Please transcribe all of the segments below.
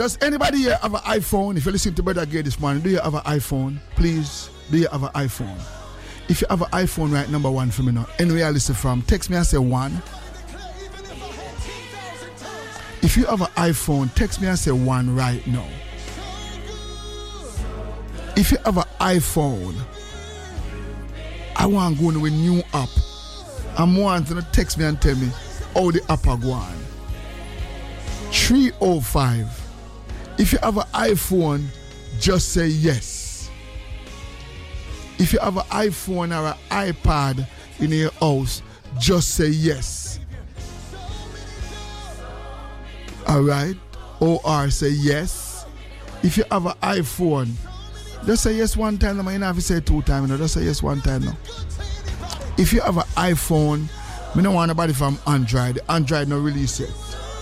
Does anybody here have an iPhone? If you listen to Brother Gay this morning, do you have an iPhone? Please, do you have an iPhone? If you have an iPhone, right, number one for me now. Anywhere I listen from, text me and say 1. If you have an iPhone, text me and say 1 right now. If you have an iPhone, I want to go into a new app. I'm wanting to text me and tell me how the app are going. 305. If you have an iPhone, just say yes. If you have an iPhone or an iPad in your house, just say yes. Alright? Or say yes. If you have an iPhone, just say yes one time. You don't have to say 2 times. Just say yes one time now. If you have an iPhone, I don't want nobody from Android. Android no release yet.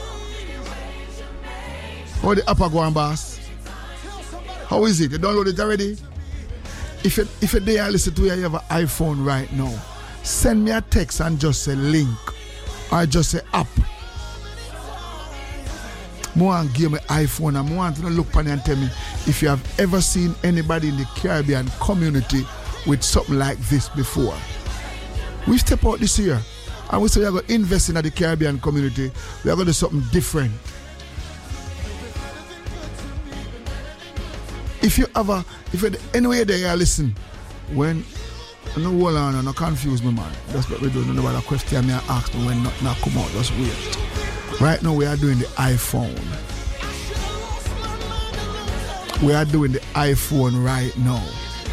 How the app are going, boss? How is it? You download it already? If you dare listen to it, you have an iPhone right now. Send me a text and just say link. Or just say app. I want to give me iPhone and I want to look at it and tell me if you have ever seen anybody in the Caribbean community with something like this before. We step out this year and we say we are going to invest in the Caribbean community. We are going to do something different. If you anyway there you listen, when no hold on and no confuse me, man. That's what we do. No matter question me and ask me when not come out, just wait. Right now we are doing the iPhone. We are doing the iPhone right now.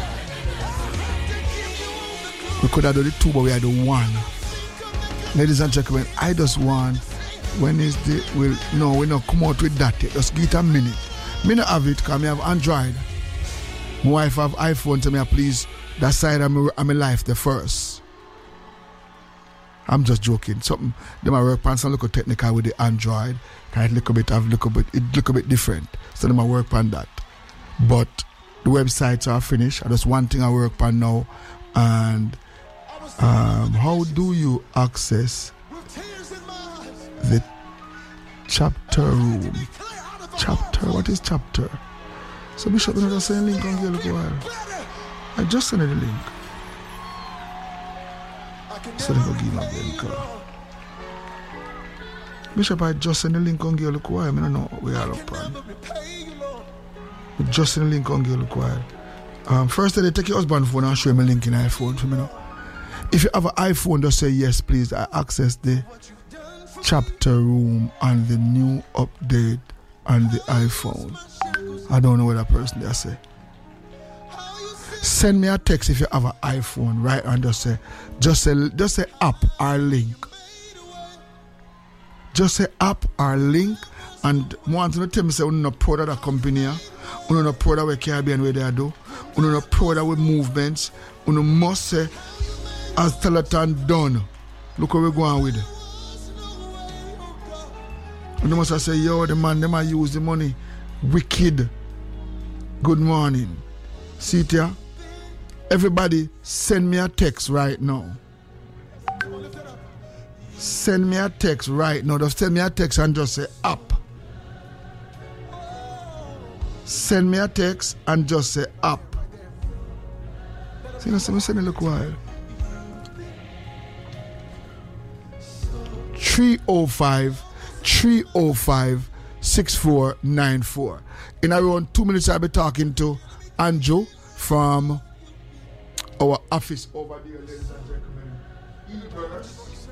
We could have done the 2, but we are the 1. Ladies and gentlemen, I just want when is the we not come out with that yet. Just give it a minute. Me not have it because I have Android. My wife have iPhone, so me please that side of my life the first. I'm just joking. Something they might work on some look technical with the Android. It look a bit different. So they might work on that. But the websites are finished. That's one thing I work on now. And how do you access the chapter room? Chapter? What is chapter? So Bishop, you know just send a link on here look a while. I just sent the link. So they go give me the link. Bishop, I just sent the link on here look a while. I don't know what we are up on. I just sent the link on here look a while. First they take your husband's phone and show him a link in iPhone for me now. If you have an iPhone, just say yes, please. I access the chapter room and the new update on the iPhone. I don't know what that person there say. Send me a text if you have an iPhone, right? And just say app or link. Just say app or link. And want to tell me say we're not proud of that company. We're not proud of what Caribbean way they do. We're not proud of with movements. We must say as Telethon done. Look where we're going with it. And they must say, yo, the man, they might use the money. Wicked. Good morning. See it here? Everybody, send me a text right now. Send me a text right now. Just send me a text and just say up. Send me a text and just say up. See, let me send a look while. 305-6494. In around 2 minutes, I'll be talking to Andrew from our office over there, ladies and gentlemen.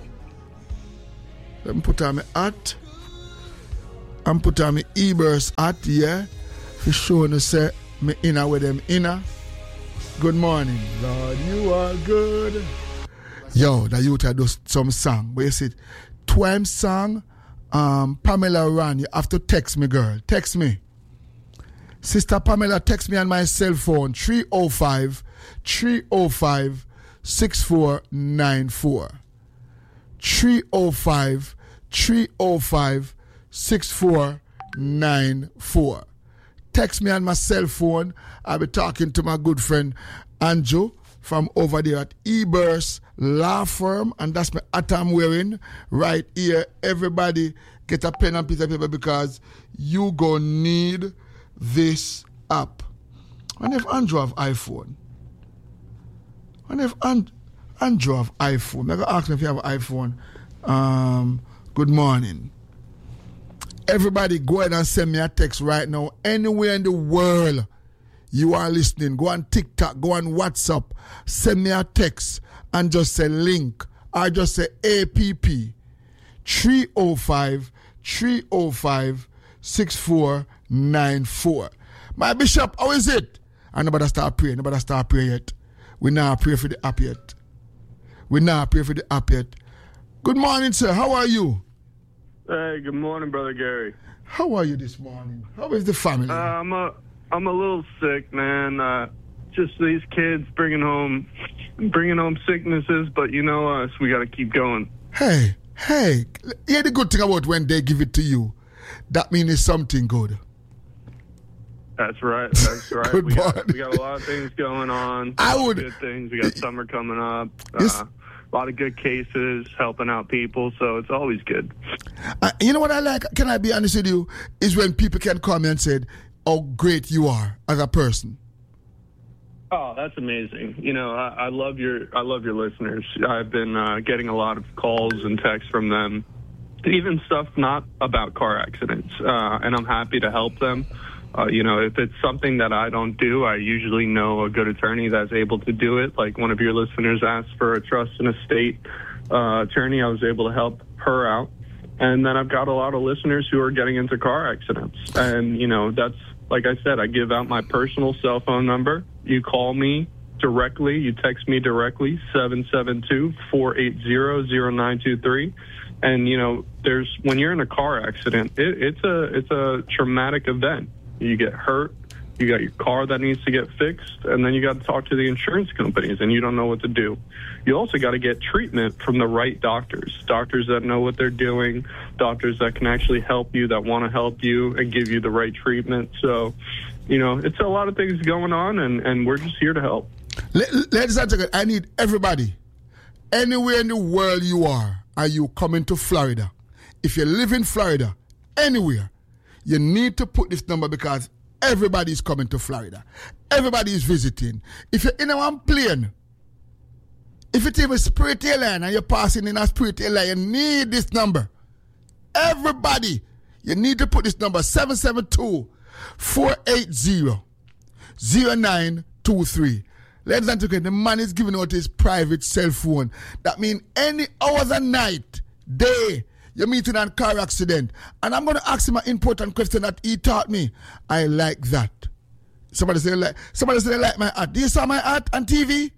Let me put on my hat. And put on my Ebers hat, yeah. For showing us say me inner with them inner. Good morning, Lord, you are good. Yo, the youth do some song. But you see, Twime song, Pamela Ran, you have to text me, girl. Text me. Sister Pamela, text me on my cell phone, 305-6494. 305-6494. Text me on my cell phone. I'll be talking to my good friend Andrew from over there at Eburst Law Firm, and that's my hat I'm wearing right here. Everybody get a pen and piece of paper because you gonna need this app. And if Andrew have iPhone, Andrew have iPhone, I'm gonna ask him if you have iPhone. Good morning. Everybody go ahead and send me a text right now. Anywhere in the world you are listening, go on TikTok, go on WhatsApp, send me a text and just say link or just say APP 305-6494. My bishop, how is it? I nobody start praying. Nobody start praying yet. We now pray for the app yet. Good morning, sir. How are you? Hey, good morning, Brother Gary. How are you this morning? How is the family? I'm a little sick, man. Just these kids bringing home sicknesses, but you know us, we got to keep going. Hey, here's the good thing about when they give it to you. That means it's something good. That's right. Good we got a lot of things going on. Good things. We got summer coming up. A lot of good cases, helping out people, so it's always good. You know what I like? Can I be honest with you? Is when people can come and say how great you are as a person. Oh, that's amazing. You know, I love your listeners. I've been getting a lot of calls and texts from them, even stuff not about car accidents, and I'm happy to help them. You know, if it's something that I don't do, I usually know a good attorney that's able to do it. Like one of your listeners asked for a trust and estate attorney. I was able to help her out. And then I've got a lot of listeners who are getting into car accidents. And, you know, that's, like I said, I give out my personal cell phone number. You call me directly. You text me directly, 772-480-0923. And, you know, when you're in a car accident, it's a traumatic event. You get hurt, you got your car that needs to get fixed, and then you got to talk to the insurance companies, and you don't know what to do. You also got to get treatment from the right doctors that know what they're doing, doctors that can actually help you, that want to help you and give you the right treatment. So, you know, it's a lot of things going on, and we're just here to help. Ladies and gentlemen, I need everybody, anywhere in the world you are you coming to Florida? If you live in Florida, anywhere, you need to put this number because everybody is coming to Florida. Everybody is visiting. If you're in a one plane, if it's even Spirit Airline and you're passing in a Spirit Airline, you need this number. Everybody, you need to put this number, 772-480-0923. Ladies and gentlemen, the man is giving out his private cell phone. That means any hours of night, day, you're meeting on car accident. And I'm going to ask him an important question that he taught me. I like that. Somebody say they like my hat. Do you saw my hat on TV?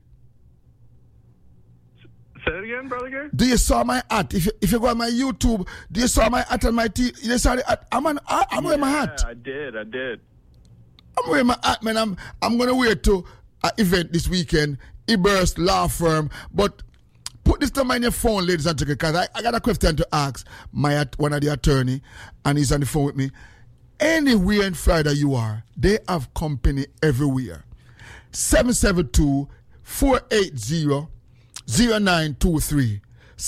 Say it again, Brother Gary? Do you saw my hat? If you go on my YouTube, do you saw my hat on my TV? You saw the hat? I'm wearing my hat. I did. I'm wearing my hat, man. I'm going to wear it to an event this weekend, Eburst Law Firm. But put this number in your phone, ladies and gentlemen, because I got a question to ask one of the attorney, and he's on the phone with me. Anywhere in Florida you are, they have company everywhere. 772-480-0923.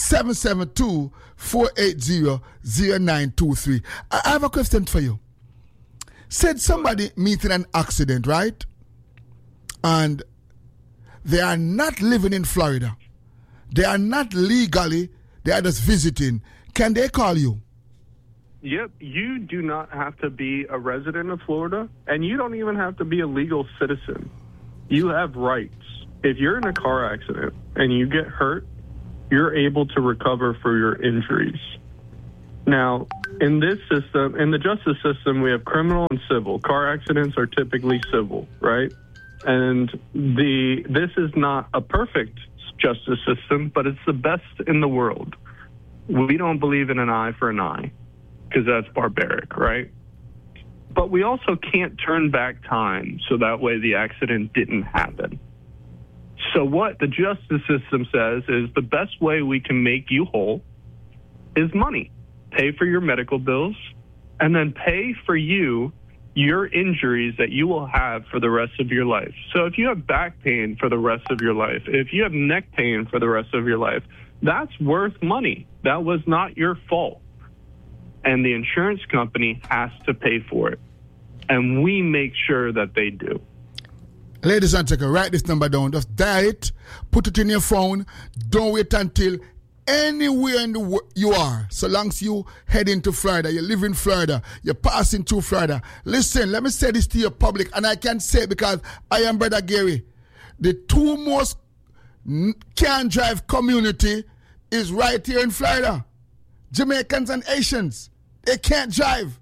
772-480-0923. I have a question for you. Said somebody meeting an accident, right? And they are not living in Florida. They are not legally, they are just visiting. Can they call you? Yep. You do not have to be a resident of Florida, and you don't even have to be a legal citizen. You have rights. If you're in a car accident and you get hurt, you're able to recover for your injuries. Now, in this system, in the justice system, we have criminal and civil. Car accidents are typically civil, right? And this is not a perfect justice system, but it's the best in the world. We don't believe in an eye for an eye because that's barbaric, right? But we also can't turn back time so that way the accident didn't happen. So what the justice system says is the best way we can make you whole is money. Pay for your medical bills and then pay for you your injuries that you will have for the rest of your life. So if you have back pain for the rest of your life, if you have neck pain for the rest of your life, that's worth money. That was not your fault. And the insurance company has to pay for it. And we make sure that they do. Ladies and gentlemen, write this number down. Just dial it, put it in your phone. Don't wait until anywhere in the world you are. So long as you head into Florida, you live in Florida, you're passing through Florida. Listen, let me say this to your public, and I can say it because I am Brother Gary. The two most can't drive community is right here in Florida. Jamaicans and Haitians. They can't drive.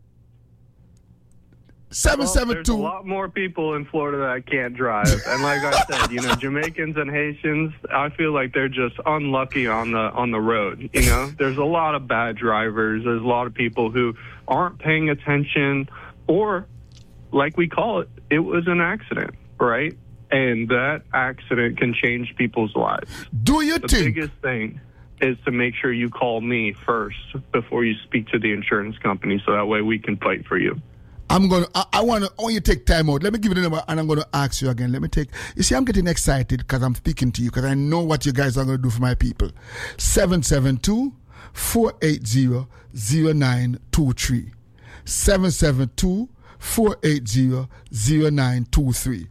772. Well, there's a lot more people in Florida that can't drive. And like I said, Jamaicans and Haitians, I feel like they're just unlucky on the road. There's a lot of bad drivers. There's a lot of people who aren't paying attention, or like we call it, it was an accident, right? And that accident can change people's lives. Do you think? The biggest thing is to make sure you call me first before you speak to the insurance company, so that way we can fight for you. I want you to take time out. Let me give you the number, and I'm going to ask you again. You see, I'm getting excited because I'm speaking to you, because I know what you guys are going to do for my people. 772-480-0923. 772-480-0923.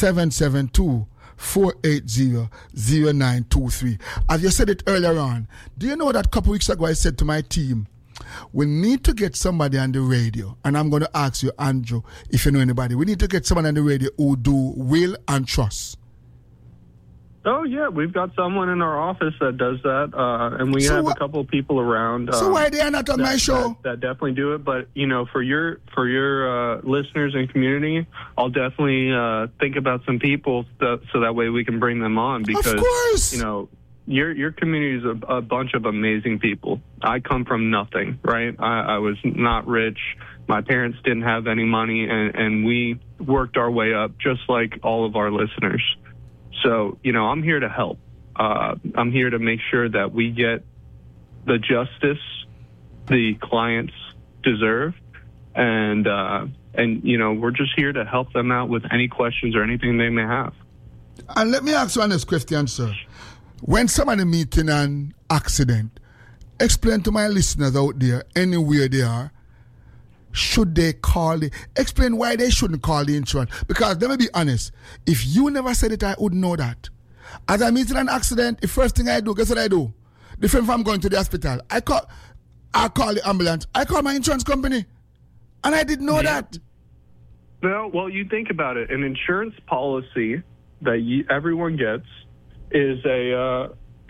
772-480-0923. As you said it earlier on, do you know that a couple weeks ago I said to my team, we need to get somebody on the radio, and I'm going to ask you, Andrew, if you know anybody. We need to get someone on the radio who do will and trust. Oh, yeah, we've got someone in our office that does that, and we have a couple of people around. So why they are not on my show? That definitely do it, but, for your listeners and community, I'll definitely think about some people so that way we can bring them on, because, of course. Your community is a bunch of amazing people. I come from nothing, right? I was not rich. My parents didn't have any money, and we worked our way up just like all of our listeners. So, I'm here to help. I'm here to make sure that we get the justice the clients deserve. And we're just here to help them out with any questions or anything they may have. And let me ask you on this question, sir. When somebody meets in an accident, explain to my listeners out there, anywhere they are, should they explain why they shouldn't call the insurance. Because let me be honest, if you never said it, I wouldn't know that. As I meet in an accident, the first thing I do, guess what I do? Different from going to the hospital. I call the ambulance. I call my insurance company. And I didn't know that. Well, you think about it. An insurance policy that everyone gets is a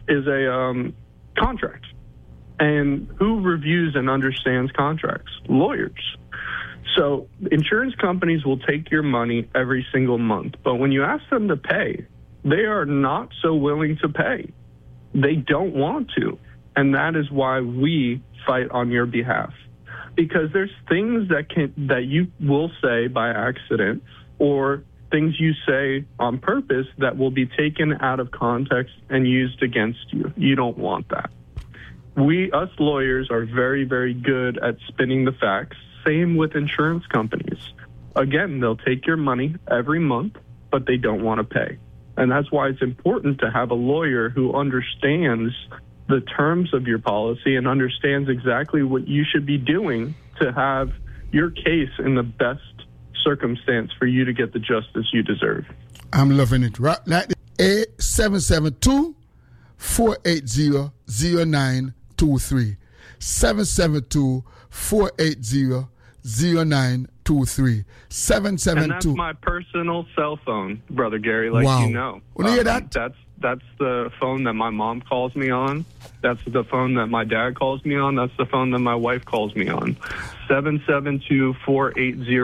contract. And who reviews and understands contracts? Lawyers. So insurance companies will take your money every single month. But when you ask them to pay, they are not so willing to pay. They don't want to. And that is why we fight on your behalf. Because there's things that you will say by accident, or things you say on purpose that will be taken out of context and used against you. You don't want that. Us lawyers are very, very good at spinning the facts. Same with insurance companies. Again, they'll take your money every month, but they don't want to pay. And that's why it's important to have a lawyer who understands the terms of your policy and understands exactly what you should be doing to have your case in the best circumstance for you to get the justice you deserve. I'm loving it. Right, like 772-480-0923. 772-480-0923. 772. And that's my personal cell phone, Brother Gary, like wow. you know. You hear that? That's the phone that my mom calls me on. That's the phone that my dad calls me on. That's the phone that my wife calls me on. 772-480